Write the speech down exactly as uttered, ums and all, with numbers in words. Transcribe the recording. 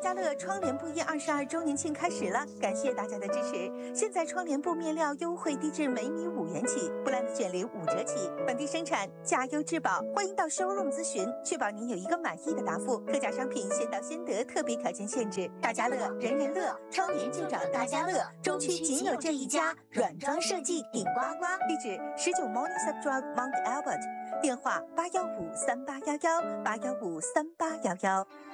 家乐窗帘布业二十二周年庆开始了，感谢大家的支持。现在窗帘布面料优惠低至每米五元起，布兰的卷帘五折起，本地生产，价优质保。欢迎到 showroom 咨询，确保您有一个满意的答复。特价商品先到先得，特别条件限制。大家乐，人人乐，窗帘就找大家乐。中区仅有这一家，软装设计顶呱呱。地址十九 Morningside Drive Mount Albert，电话八幺五三八幺幺八幺五三八幺幺。